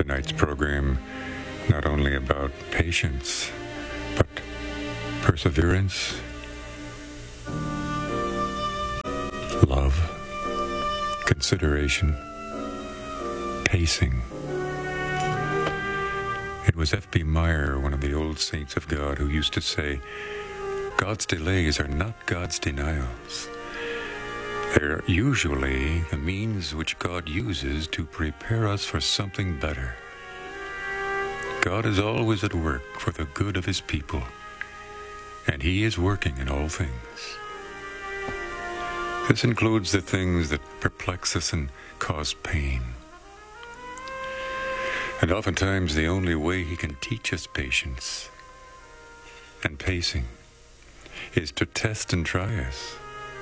Tonight's program, not only about patience, but perseverance, love, consideration, pacing. It was F.B. Meyer, one of the old saints of God, who used to say, God's delays are not God's denials. They're usually the means which God uses to prepare us for something better. God is always at work for the good of His people, and He is working in all things. This includes the things that perplex us and cause pain. And oftentimes the only way He can teach us patience and pacing is to test and try us.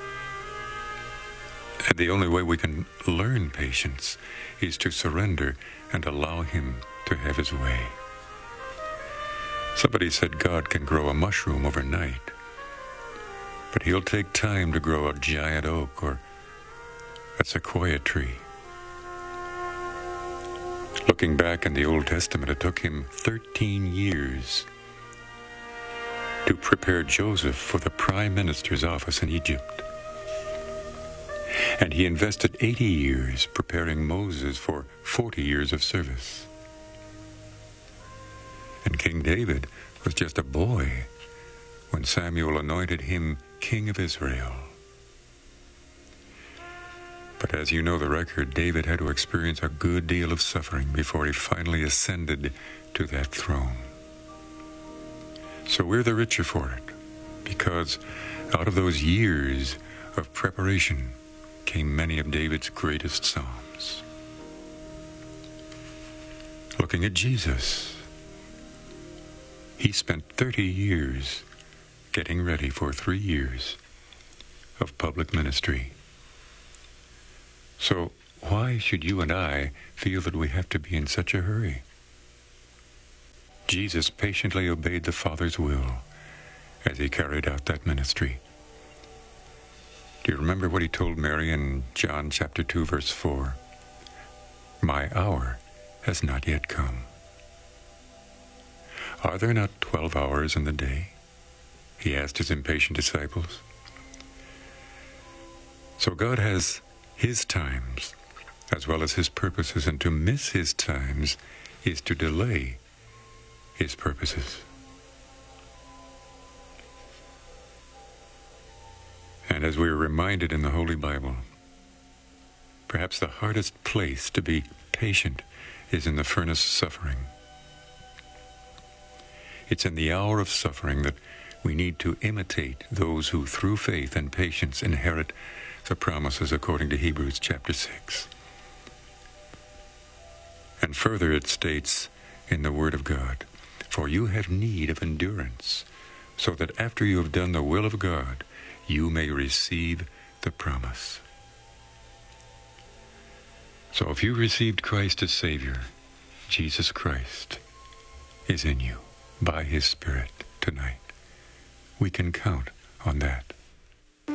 And the only way we can learn patience is to surrender and allow Him to have His way. Somebody said God can grow a mushroom overnight, but He'll take time to grow a giant oak or a sequoia tree. Looking back in the Old Testament, it took Him 13 years to prepare Joseph for the prime minister's office in Egypt. And He invested 80 years preparing Moses for 40 years of service. And King David was just a boy when Samuel anointed him king of Israel. But as you know the record, David had to experience a good deal of suffering before he finally ascended to that throne. So we're the richer for it, because out of those years of preparation came many of David's greatest psalms. Looking at Jesus, He spent 30 years getting ready for 3 years of public ministry. So why should you and I feel that we have to be in such a hurry? Jesus patiently obeyed the Father's will as He carried out that ministry. Do you remember what He told Mary in John chapter 2, verse 4? My hour has not yet come. Are there not 12 hours in the day? He asked His impatient disciples. So God has His times as well as His purposes, and to miss His times is to delay His purposes. And as we are reminded in the Holy Bible, perhaps the hardest place to be patient is in the furnace of suffering. It's in the hour of suffering that we need to imitate those who through faith and patience inherit the promises according to Hebrews chapter 6. And further it states in the Word of God, for you have need of endurance, so that after you have done the will of God, you may receive the promise. So if you received Christ as Savior, Jesus Christ is in you by His Spirit tonight. We can count on that.